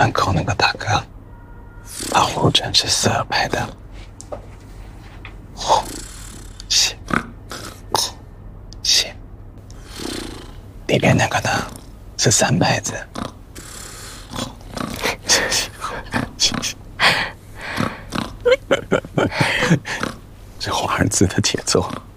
门口那个大哥把护针是4拍的，谢谢。里边那个呢是3拍子。这华尔兹的节奏。